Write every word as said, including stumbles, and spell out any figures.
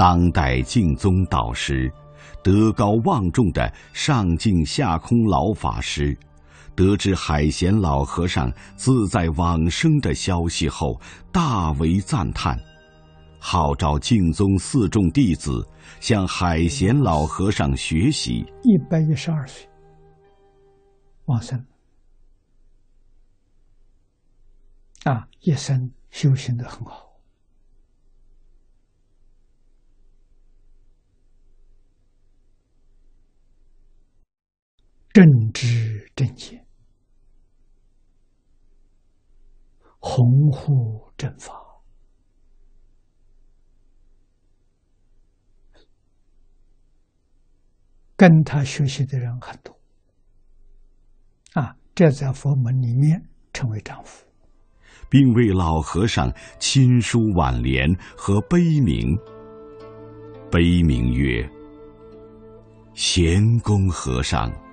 当代净宗导师，德高望重的上净下空老法师，得知海贤老和尚自在往生的消息后，大为赞叹，号召净宗四众弟子向海贤老和尚学习。 一百一十二岁往生啊，一生修行得很好。正知正见，弘护正法，跟他学习的人很多啊，这在佛门里面称为丈夫， 并为老和尚亲书挽联和碑铭。碑铭曰：贤公和尚